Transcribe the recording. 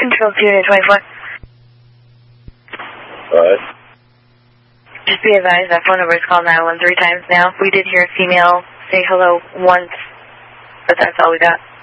Control to Unit 24. Alright. Just be advised that phone number is called 913 times now. We did hear a female say hello once, but that's all we got.